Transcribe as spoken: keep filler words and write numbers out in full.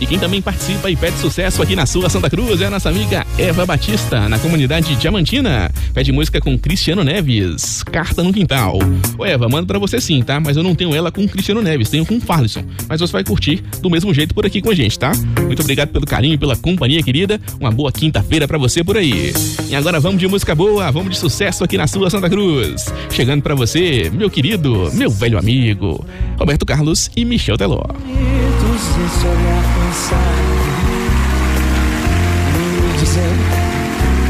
E quem também participa e pede sucesso aqui na sua Santa Cruz é a nossa amiga Eva Batista, na comunidade Diamantina. Pede música com Cristiano Neves, Carta no Quintal. Ô Eva, mando pra você sim, tá? Mas eu não tenho ela com Cristiano Neves, tenho com Farlison. Mas você vai curtir do mesmo jeito por aqui com a gente, tá? Muito obrigado pelo carinho e pela companhia, querida. Uma boa quinta-feira pra você por aí. E agora vamos de música boa, vamos de sucesso aqui na sua Santa Cruz. Chegando pra você, meu querido, meu velho amigo, Roberto Carlos e Michel Teló. Esse olhar pensar, me dizendo